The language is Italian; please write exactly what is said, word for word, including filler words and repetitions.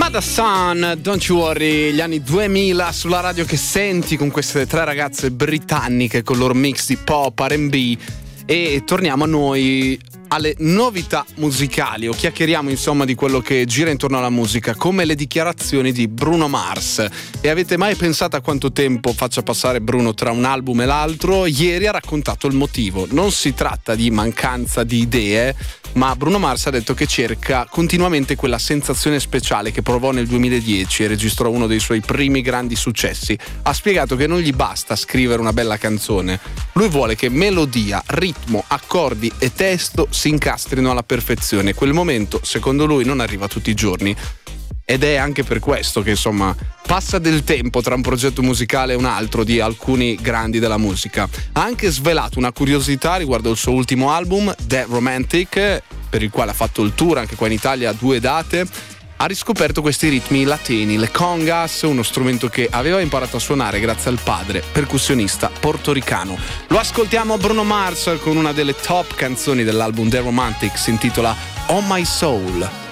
Mother Son, Don't You Worry, gli anni duemila sulla radio che senti con queste tre ragazze britanniche con il loro mix di pop, R and B. E torniamo a noi, alle novità musicali, o chiacchieriamo insomma di quello che gira intorno alla musica, come le dichiarazioni di Bruno Mars. E avete mai pensato a quanto tempo faccia passare Bruno tra un album e l'altro? Ieri ha raccontato il motivo. Non si tratta di mancanza di idee, ma Bruno Mars ha detto che cerca continuamente quella sensazione speciale che provò nel duemiladieci e registrò uno dei suoi primi grandi successi. Ha spiegato che non gli basta scrivere una bella canzone, lui vuole che melodia, ritmo, accordi e testo si incastrino alla perfezione. Quel momento, secondo lui, non arriva tutti i giorni. Ed è anche per questo che, insomma, passa del tempo tra un progetto musicale e un altro di alcuni grandi della musica. Ha anche svelato una curiosità riguardo il suo ultimo album, The Romantic, per il quale ha fatto il tour anche qua in Italia a due date. Ha riscoperto questi ritmi latini, le congas, uno strumento che aveva imparato a suonare grazie al padre, percussionista portoricano. Lo ascoltiamo Bruno Mars con una delle top canzoni dell'album The Romantic, si intitola On My Soul.